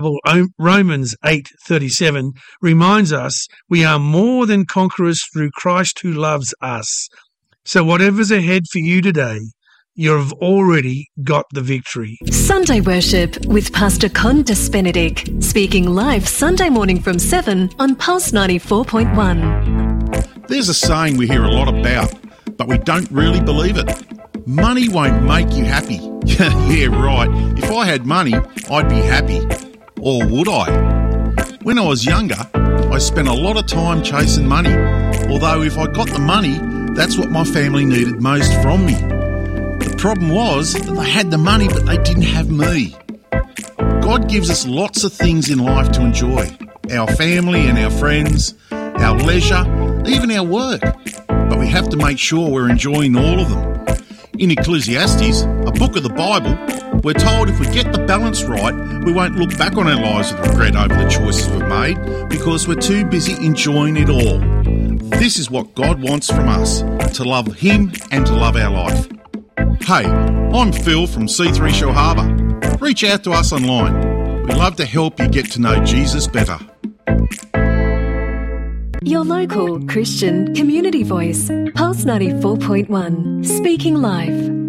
Romans 8:37 reminds us we are more than conquerors through Christ who loves us. So whatever's ahead for you today, you've already got the victory. Sunday Worship with Pastor Con Despenedict, speaking live Sunday morning from 7 on Pulse 94.1. There's a saying we hear a lot about, but we don't really believe it. Money won't make you happy. Yeah, right. If I had money, I'd be happy. Or would I? When I was younger, I spent a lot of time chasing money. Although if I got the money, that's what my family needed most from me. The problem was that they had the money, but they didn't have me. God gives us lots of things in life to enjoy. Our family and our friends, our leisure, even our work. But we have to make sure we're enjoying all of them. In Ecclesiastes, a book of the Bible, we're told if we get the balance right, we won't look back on our lives with regret over the choices we've made because we're too busy enjoying it all. This is what God wants from us, to love Him and to love our life. Hey, I'm Phil from C3 Shell Harbour. Reach out to us online. We'd love to help you get to know Jesus better. Your local Christian community voice, Pulse 94.1, speaking live.